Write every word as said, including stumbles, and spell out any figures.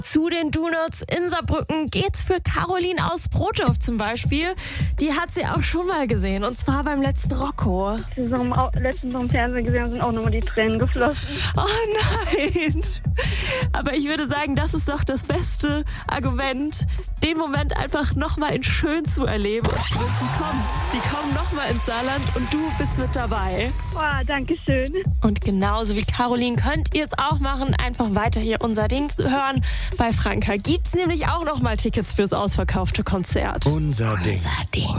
Zu den Donuts in Saarbrücken geht's für Caroline aus Brotdorf zum Beispiel. Die hat sie auch schon mal gesehen, und zwar beim letzten Rocco. Wir haben auch letztens im Fernsehen gesehen und sind auch nochmal die Tränen geflossen. Oh nein! Aber ich würde sagen, das ist doch das beste Argument, den Moment einfach nochmal in schön zu erleben und zu wissen, komm, die kommen nochmal ins Saarland und du bist mit dabei. Oh, danke schön. Und genauso wie Caroline könnt ihr es auch machen, einfach weiter hier unser Ding hören. Bei Franka gibt's nämlich auch nochmal Tickets fürs ausverkaufte Konzert. Unser Ding. Unser Ding.